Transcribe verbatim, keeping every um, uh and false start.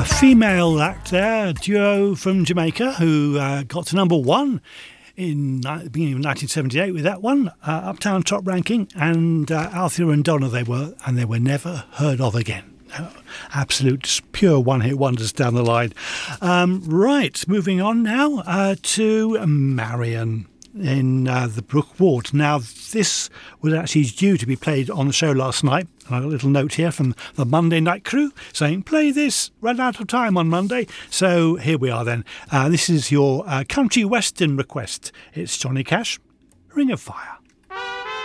female actor duo from Jamaica who uh, got to number one in the beginning of nineteen seventy-eight with that one, uh, Uptown Top Ranking, and uh, Althea and Donna they were, and they were never heard of again. Uh, absolute pure one-hit wonders down the line. Um, right, moving on now uh, to Marion in uh, the Brook Ward. Now, this was actually due to be played on the show last night. And I got a little note here from the Monday night crew saying, play this, run out of time on Monday. So here we are then. Uh, this is your uh, country western request. It's Johnny Cash, Ring of Fire.